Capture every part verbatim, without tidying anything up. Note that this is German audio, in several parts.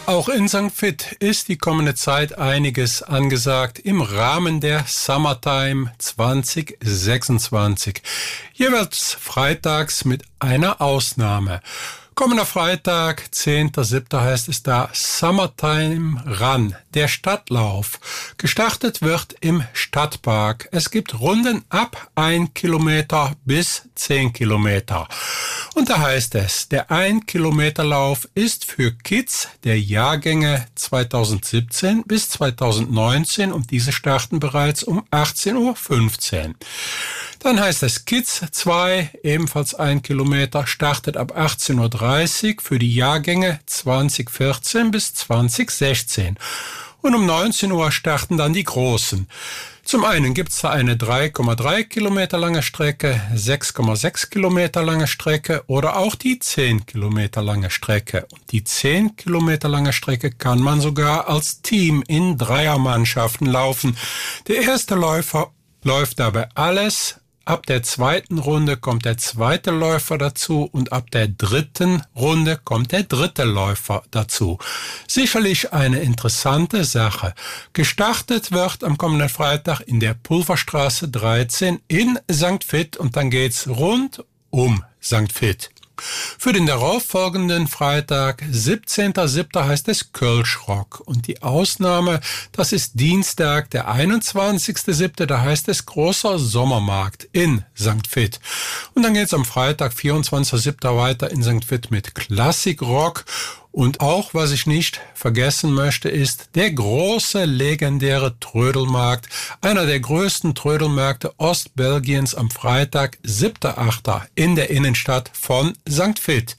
Auch in Sankt Vith ist die kommende Zeit einiges angesagt im Rahmen der Summertime zwanzig sechsundzwanzig. Jeweils freitags mit einer Ausnahme. Kommender Freitag, zehnter siebter heißt es da Summertime Run, der Stadtlauf. Gestartet wird im Stadtpark. Es gibt Runden ab ein Kilometer bis zehn Kilometer. Und da heißt es, der ein Kilometer Lauf ist für Kids der Jahrgänge zweitausendsiebzehn bis zweitausendneunzehn und diese starten bereits um achtzehn Uhr fünfzehn. Dann heißt es Kids zwei, ebenfalls ein Kilometer, startet ab achtzehn Uhr dreißig für die Jahrgänge zwanzig vierzehn bis zwanzig sechzehn. Und um neunzehn Uhr starten dann die Großen. Zum einen gibt's da eine drei Komma drei Kilometer lange Strecke, sechs Komma sechs Kilometer lange Strecke oder auch die zehn Kilometer lange Strecke. Und die zehn Kilometer lange Strecke kann man sogar als Team in Dreiermannschaften laufen. Der erste Läufer läuft dabei alles. Ab der zweiten Runde kommt der zweite Läufer dazu und ab der dritten Runde kommt der dritte Läufer dazu. Sicherlich eine interessante Sache. Gestartet wird am kommenden Freitag in der Pulverstraße dreizehn in Sankt Vith und dann geht's rund um Sankt Vith. Für den darauffolgenden Freitag, siebzehnter siebter heißt es Kölschrock. Und die Ausnahme, das ist Dienstag, der einundzwanzigster siebter da heißt es großer Sommermarkt in Sankt Vith. Und dann geht's am Freitag, vierundzwanzigster siebter weiter in Sankt Vith mit Klassikrock. Und auch, was ich nicht vergessen möchte, ist der große, legendäre Trödelmarkt, einer der größten Trödelmärkte Ostbelgiens am Freitag, siebter achter in der Innenstadt von Sankt Vith.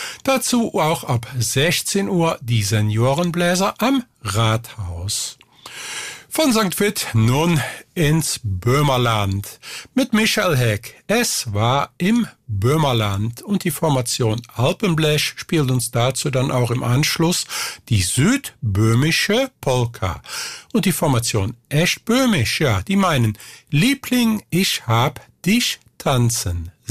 Dazu auch ab sechzehn Uhr die Seniorenbläser am Rathaus. Von Sankt Vith nun ins Böhmerland mit Michael Heck. Es war im Böhmerland und die Formation Alpenblech spielt uns dazu dann auch im Anschluss die südböhmische Polka. Und die Formation Echt Böhmisch, ja, die meinen Liebling, ich hab dich tanzen.